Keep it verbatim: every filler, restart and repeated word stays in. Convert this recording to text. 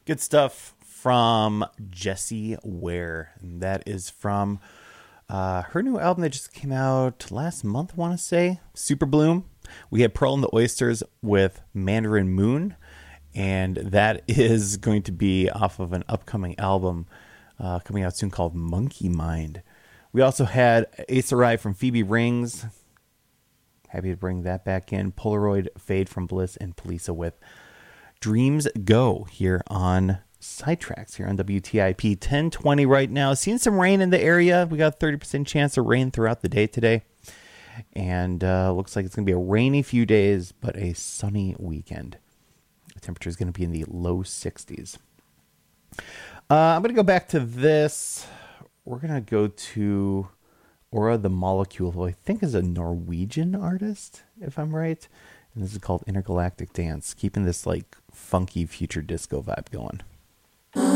Good stuff from Jessie Ware. And that is from uh, her new album that just came out last month, I want to say. Super Bloom. We had Pearl and the Oysters with Mandarin Moon. And that is going to be off of an upcoming album uh, coming out soon called Monkey Mind. We also had Ace Arrive from Phoebe Rings. Happy to bring that back in. Polaroid Fade from Bliss, and Polisa with Dreams Go here on Sidetracks here on W T I P ten twenty right now. Seeing some rain in the area. We got a thirty percent chance of rain throughout the day today. And uh, looks like it's going to be a rainy few days, but a sunny weekend. The temperature is going to be in the low sixties. Uh, I'm going to go back to this. We're going to go to Aura the Molecule, who I think is a Norwegian artist, if I'm right. And this is called Intergalactic Dance, keeping this like funky future disco vibe going.